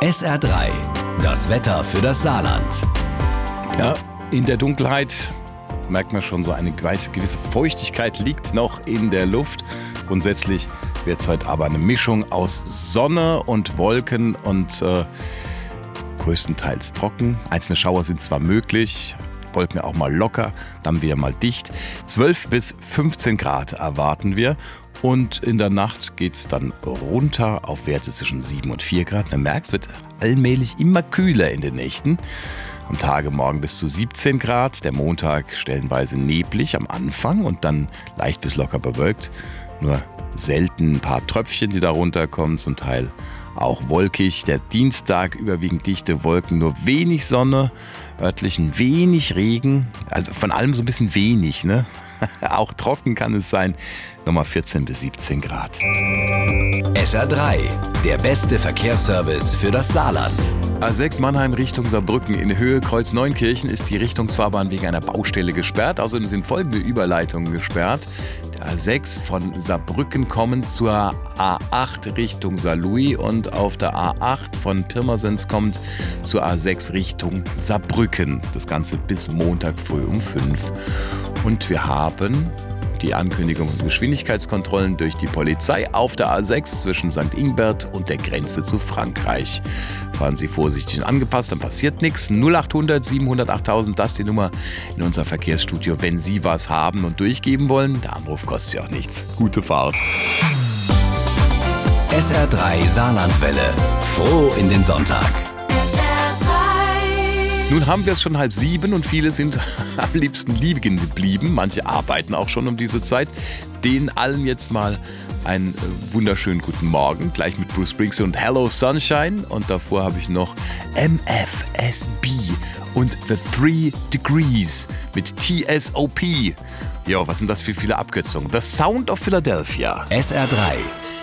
SR3, das Wetter für das Saarland. Ja, in der Dunkelheit merkt man schon, so eine gewisse Feuchtigkeit liegt noch in der Luft. Grundsätzlich wird es heute aber eine Mischung aus Sonne und Wolken und größtenteils trocken. Einzelne Schauer sind zwar möglich, Wolken auch mal locker, dann wieder mal dicht. 12 bis 15 Grad erwarten wir. Und in der Nacht geht es dann runter auf Werte zwischen 7 und 4 Grad. Man merkt, es wird allmählich immer kühler in den Nächten. Am Tage morgen bis zu 17 Grad. Der Montag stellenweise neblig am Anfang und dann leicht bis locker bewölkt. Nur selten ein paar Tröpfchen, die da runterkommen, zum Teil auch wolkig. Der Dienstag überwiegend dichte Wolken, nur wenig Sonne, örtlich ein wenig Regen. Also von allem so ein bisschen wenig, ne? Auch trocken kann es sein. Nochmal 14 bis 17 Grad. SR3, der beste Verkehrsservice für das Saarland. A6 Mannheim Richtung Saarbrücken. In Höhe Kreuz Neunkirchen ist die Richtungsfahrbahn wegen einer Baustelle gesperrt. Außerdem sind folgende Überleitungen gesperrt. Der A6 von Saarbrücken kommend zur A8 Richtung Saarlouis und auf der A8 von Pirmasens kommt zur A6 Richtung Saarbrücken. Das Ganze bis Montag früh um 5. Und wir haben die Ankündigung von Geschwindigkeitskontrollen durch die Polizei auf der A6 zwischen St. Ingbert und der Grenze zu Frankreich. Fahren Sie vorsichtig und angepasst, dann passiert nichts. 0800 700 8000, das ist die Nummer in unser Verkehrsstudio, wenn Sie was haben und durchgeben wollen. Der Anruf kostet ja auch nichts. Gute Fahrt. SR3 Saarlandwelle. Froh in den Sonntag. Nun haben wir es schon 6:30 und viele sind am liebsten liegen geblieben. Manche arbeiten auch schon um diese Zeit. Denen allen jetzt mal einen wunderschönen guten Morgen. Gleich mit Bruce Springsteen und Hello Sunshine. Und davor habe ich noch MFSB und The 3 Degrees mit TSOP. Jo, was sind das für viele Abkürzungen? The Sound of Philadelphia. SR3.